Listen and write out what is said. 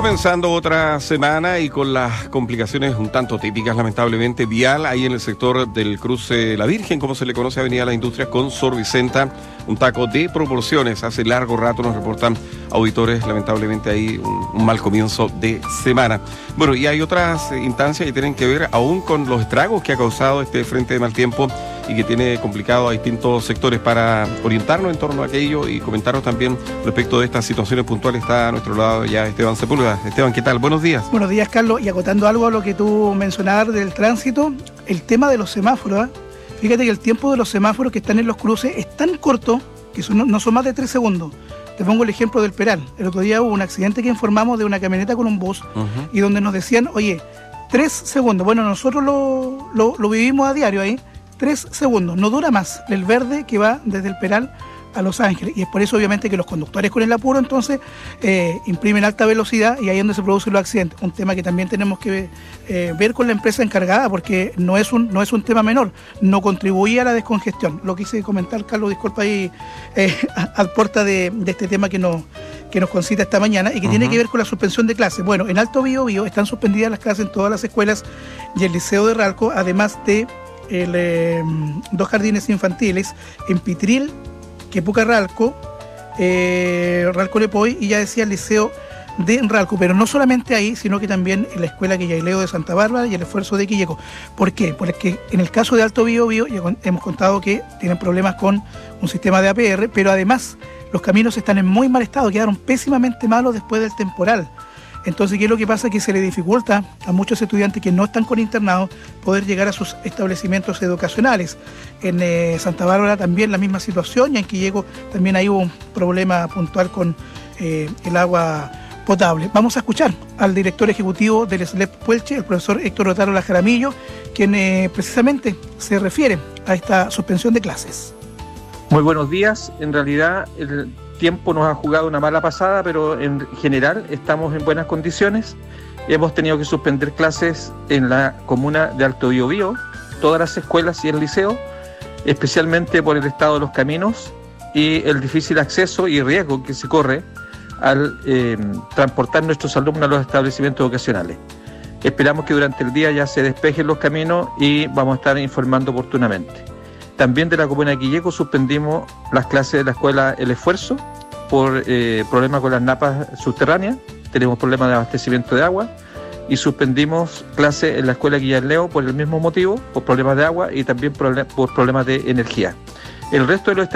Comenzando otra semana y con las complicaciones un tanto típicas, lamentablemente, vial, ahí en el sector del cruce La Virgen, como se le conoce, Avenida Las Industrias, con Sor Vicenta, un taco de proporciones. Hace largo rato nos reportan auditores, lamentablemente, ahí un mal comienzo de semana. Bueno, y hay otras instancias que tienen que ver aún con los estragos que ha causado este frente de mal tiempo y que tiene complicado a distintos sectores. Para orientarnos en torno a aquello y comentarnos también respecto de estas situaciones puntuales, está a nuestro lado ya Esteban Sepúlveda. Esteban, ¿qué tal? Buenos días. Buenos días, Carlos. Y acotando algo a lo que tú mencionabas del tránsito, el tema de los semáforos, fíjate que el tiempo de los semáforos que están en los cruces es tan corto que no son más de 3 segundos. Te pongo el ejemplo del Peral. El otro día hubo un accidente que informamos de una camioneta con un bus y donde nos decían, oye, 3 segundos. Bueno, nosotros lo vivimos a diario ahí. 3 segundos, no dura más el verde que va desde el Peral a Los Ángeles, y es por eso obviamente que los conductores con el apuro entonces imprimen alta velocidad y ahí es donde se producen los accidentes. Un tema que también tenemos que ver con la empresa encargada, porque no es un tema menor, no contribuye a la descongestión. Lo quise comentar, Carlos, disculpa ahí al porta de este tema que nos concita esta mañana y que tiene que ver con la suspensión de clases. Bueno, en Alto Biobío están suspendidas las clases en todas las escuelas y el Liceo de Ralco, además de 2 jardines infantiles en Pitril, Quepuca Ralco, Ralco Lepoy, y ya decía el Liceo de Ralco, pero no solamente ahí, sino que también en la Escuela Quillaileo de Santa Bárbara y el Esfuerzo de Quilleco. ¿Por qué? Porque en el caso de Alto Biobío ya hemos contado que tienen problemas con un sistema de APR, pero además los caminos están en muy mal estado, quedaron pésimamente malos después del temporal. Entonces, ¿qué es lo que pasa? Que se le dificulta a muchos estudiantes que no están con internado poder llegar a sus establecimientos educacionales. En Santa Bárbara también la misma situación, y en Quilleco también hay un problema puntual con el agua potable. Vamos a escuchar al director ejecutivo del SLEP Puelche, el profesor Héctor Otárola Jaramillo, quien precisamente se refiere a esta suspensión de clases. Muy buenos días. En realidad, el tiempo nos ha jugado una mala pasada, pero en general estamos en buenas condiciones. Hemos tenido que suspender clases en la comuna de Alto Biobío, todas las escuelas y el liceo, especialmente por el estado de los caminos y el difícil acceso y riesgo que se corre al transportar nuestros alumnos a los establecimientos educacionales. Esperamos que durante el día ya se despejen los caminos y vamos a estar informando oportunamente. También de la comuna de Quilleco suspendimos las clases de la escuela El Esfuerzo por problemas con las napas subterráneas. Tenemos problemas de abastecimiento de agua y suspendimos clases en la escuela Quillaileo por el mismo motivo, por problemas de agua y también por problemas de energía. El resto de los